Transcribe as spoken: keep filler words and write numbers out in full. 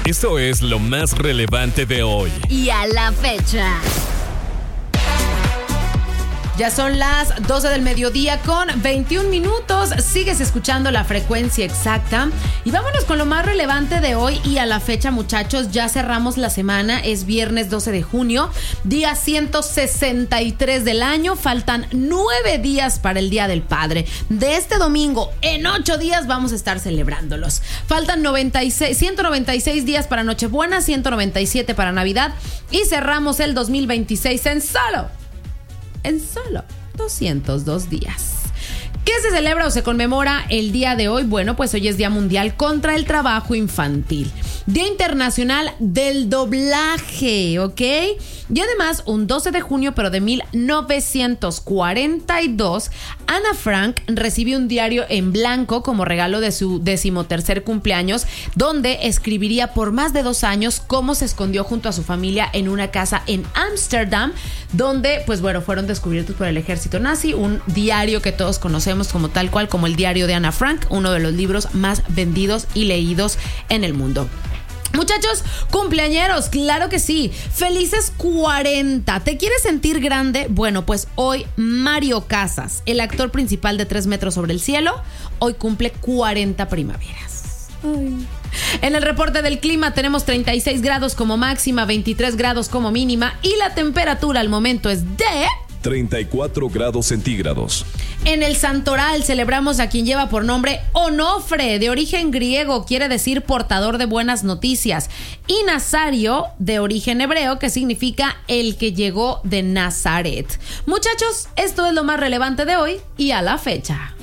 Esto es lo más relevante de hoy y a la fecha. Ya son las doce del mediodía con veintiún minutos. Sigues escuchando la frecuencia exacta. Y vámonos con lo más relevante de hoy y a la fecha, muchachos. Ya cerramos la semana. Es viernes doce de junio, día ciento sesenta y tres del año. Faltan nueve días para el Día del Padre. De este domingo, en ocho días vamos a estar celebrándolos. Faltan noventa y seis, ciento noventa y seis días para Nochebuena, ciento noventa y siete para Navidad. Y cerramos el dos mil veintiséis en solo... en solo doscientos dos días. ¿Qué se celebra o se conmemora el día de hoy? Bueno, pues hoy es Día Mundial contra el Trabajo Infantil, Día Internacional del Doblaje, ¿ok? Y además, un doce de junio, pero de mil novecientos cuarenta y dos, Ana Frank recibió un diario en blanco como regalo de su decimotercer cumpleaños, donde escribiría por más de dos años cómo se escondió junto a su familia en una casa en Ámsterdam, donde, pues bueno, fueron descubiertos por el ejército nazi. Un diario que todos conocemos como tal cual, como el diario de Ana Frank, uno de los libros más vendidos y leídos en el mundo. Muchachos, cumpleañeros, claro que sí. Felices cuarenta. ¿Te quieres sentir grande? Bueno, pues hoy Mario Casas, el actor principal de Tres metros sobre el cielo, hoy cumple cuarenta primaveras. Ay. En el reporte del clima tenemos treinta y seis grados como máxima, veintitrés grados como mínima y la temperatura al momento es de... treinta y cuatro grados centígrados. En el Santoral celebramos a quien lleva por nombre Onofre, de origen griego, quiere decir portador de buenas noticias, y Nazario, de origen hebreo, que significa el que llegó de Nazaret. Muchachos, esto es lo más relevante de hoy y a la fecha.